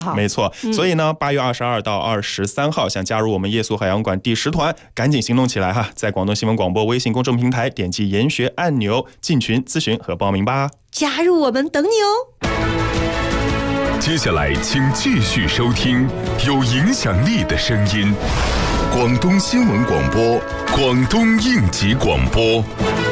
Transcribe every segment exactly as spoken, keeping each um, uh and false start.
没错，所以呢，八月二十二到二十三号，想加入我们夜宿海洋馆第十团，赶紧行动起来哈！在广东新闻广播微信公众平台点击研学按钮进群咨询和报名吧。 加入我们等你哦！ 接下来，请继续收听有影响力的声音——广东新闻廣播、廣東應急廣播。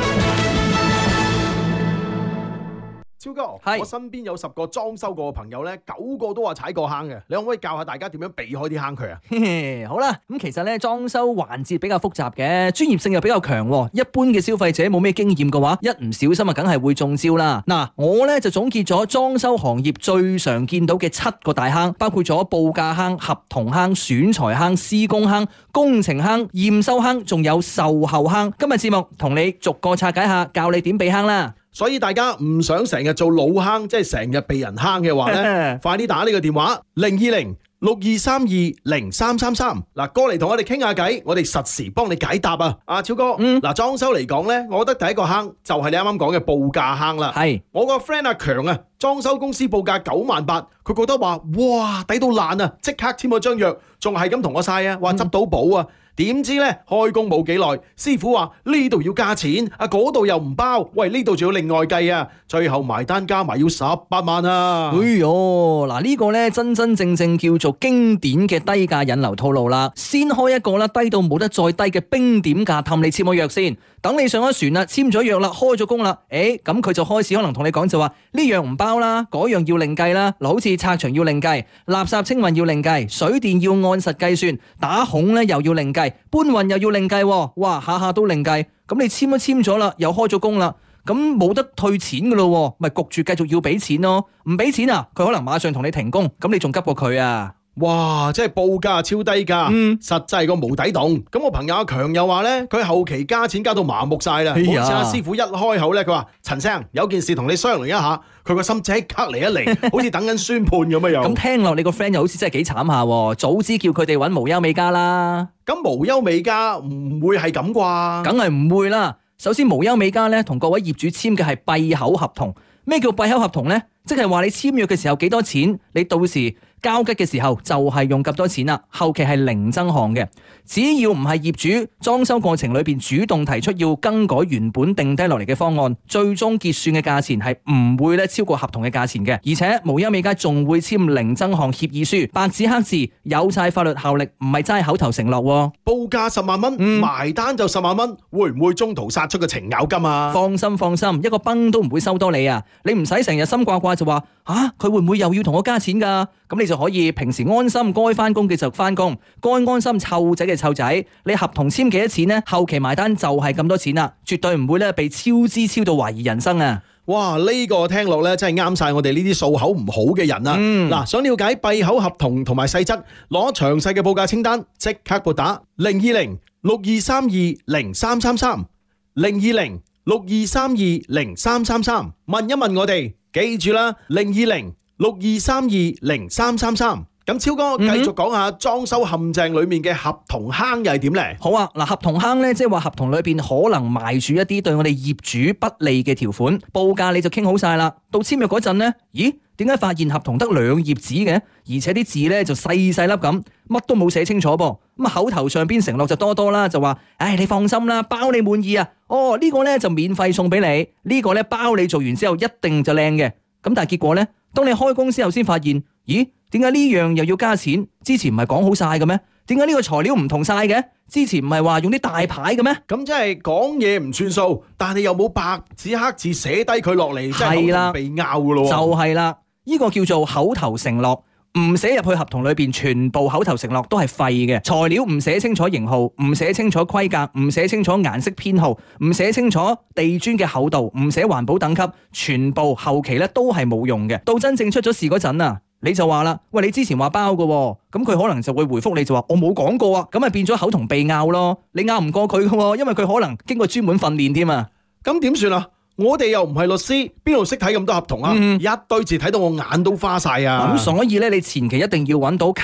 超哥，我身邊有十個裝修過嘅朋友咧，九個都話踩過坑嘅，你可唔可以教下大家點樣避開啲坑渠啊？ 嘿嘿，好啦，咁其實咧裝修環節比較複雜嘅，專業性又比較強，一般嘅消費者冇咩經驗嘅話，一唔小心啊，梗係會中招啦。嗱，我咧就總結咗裝修行業最常見到嘅七個大坑，包括咗報價坑、合同坑、選材坑、施工坑、工程坑、驗收坑，仲有售後坑。今日節目同你逐個拆解下，教你點避坑啦。 所以大家唔想成日做老坑，即係成日被人坑嘅話咧，快啲打呢個電話零二零六二三二零三三三，嗱，過嚟同我哋傾下偈，我哋實時幫你解答啊！阿超哥，嗯，嗱，裝修嚟講咧，我覺得第一個坑就係你啱啱講嘅報價坑啦。係，我個 friend 阿強啊，裝修公司報價九萬八，佢覺得話哇抵到爛啊，即刻簽咗張約，仲係咁同我晒啊，話執到寶啊！點知咧開工冇幾耐，師傅話呢度要加錢，啊嗰度又唔包，喂呢度仲要另外計啊，最後埋單加埋要十八萬啊！ 哎喲，嗱呢個咧真真正正叫做經典嘅低價引流套路啦，先開一個啦低到冇得再低嘅冰點價氹你簽咗約先，等你上咗船啦，簽咗約啦，開咗工啦，誒咁佢就開始可能同你講就話呢樣唔包啦，嗰樣要另計啦，嗱好似拆牆要另計，垃圾清運要另計，水電要按實計算，打孔咧又要另計。搬運又要另計，哇下下都另計，咁你簽都簽咗啦，又開咗工啦，咁冇得退錢噶咯，咪焗住繼續要俾錢咯，唔俾錢啊，佢可能馬上同你停工，咁你仲急過佢啊！ 哇，即係報價超低價，嗯，實際個無底洞。咁我朋友阿強又話咧，佢後期加錢加到麻木晒啦，好似阿師傅一開口咧，佢話陳生有件事同你商量一下，佢個心即刻嚟一嚟，好似等緊宣判咁樣樣。 咁聽落你個 friend 又好似真係幾慘下，早知叫佢哋揾無憂美家啦。 咁無憂美家唔會係咁啩？ 梗係唔會啦。首先無憂美家咧同各位業主簽嘅係閉口合同。咩叫閉口合同咧？即係話你簽約嘅時候幾多錢，你到時交吉嘅時候就係用咁多錢啦，後期係零增項嘅。只要唔係業主裝修過程裏邊主動提出要更改原本定低落嚟嘅方案，最終結算嘅價錢係唔會咧超過合同嘅價錢嘅。而且無憂美家仲會簽零增項協議書，白紙黑字有晒法律效力，唔係齋口頭承諾。 報價十萬蚊，嗯、埋單就十萬蚊，會唔會中途殺出個程咬金啊？ 放心放心，一個崩都唔會收多你啊！你唔使成日心掛掛就話啊，佢會唔會又要同我加錢噶？咁你就可以平時安心該翻工嘅就翻工，該安心湊仔嘅湊仔。你合同簽幾多錢呢？後期埋單就係咁多錢啦，絕對唔會咧被超支超到懷疑人生啊！ 哇，呢、這個聽落咧真係啱晒我哋呢啲數口唔好嘅人啊！嗱、嗯，想了解閉口合同同埋細則，攞詳細嘅報價清單，即刻撥打零二零六二三二零三三三零二零六二三二零三三三，問一問我哋，記住啦，零二零六二三二零三三三。咁超哥繼續講下裝修陷阱裏面嘅合同坑又係點咧？ 好啊，嗱，合同坑咧，即係話合同裏邊可能埋住一啲對我哋業主不利嘅條款，報價你就傾好晒啦。到簽約嗰陣咧，咦？點解發現合同得兩頁紙嘅？而且啲字咧就細細粒咁，乜都冇寫清楚噃。咁啊口頭上邊承諾就多多啦，就話，唉，你放心啦，包你滿意啊。哦，呢個咧就免費送俾你，呢個咧包你做完之後一定就靚嘅。咁但係結果咧，當你開工之後先發現，咦？點解呢樣又要加錢？之前唔係講好晒嘅咩？點解呢個材料唔同晒嘅？之前唔係話用啲大牌嘅咩？ 咁即係講嘢唔算數，但係又冇白紙黑字寫低佢落嚟，即係好被拗噶咯。 就係啦，呢個叫做口頭承諾，唔寫入去合同裏邊，全部口頭承諾都係廢嘅。材料唔寫清楚型號，唔寫清楚規格，唔寫清楚顏色編號，唔寫清楚地磚嘅厚度，唔寫環保等級，全部後期咧都係冇用嘅。到真正出咗事嗰陣啊！你就話啦，喂，你之前話包嘅，咁佢可能就會回覆你就話我冇講過啊，咁咪變咗口同鼻拗咯，你拗唔過佢嘅，因為佢可能經過專門訓練添啊。 咁點算啊？我哋又唔係律師，邊度識睇咁多合同啊？嗯、一堆字睇到我眼都花晒啊！ 咁所以咧，你前期一定要揾到